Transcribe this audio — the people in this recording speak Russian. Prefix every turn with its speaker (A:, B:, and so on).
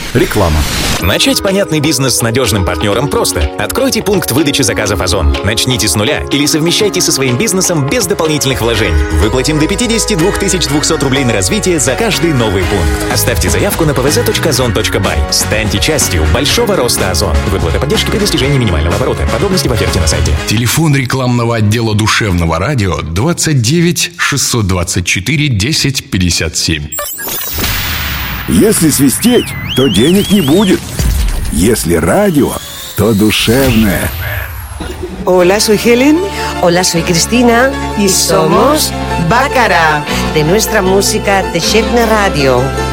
A: Реклама.
B: Начать понятный бизнес с надежным партнером просто. Откройте пункт выдачи заказов «Озон». Начните с нуля или совмещайте со своим бизнесом без дополнительных вложений. Выплатим до 52 200 рублей на развитие за каждый новый пункт. Оставьте заявку на pvz.ozon.by. Станьте частью большого роста «Озон». Выплата поддержки при достижении минимального оборота. Подробности в оферте на сайте.
C: Телефон рекламного отдела душевного радио 29 624 10 57.
D: Если свистеть, то денег не будет. Если радио, то душевное.
E: Hola, soy Helen.
F: Hola, soy Cristina.
E: Y somos Bácara.
F: De nuestra música de Shepner Radio.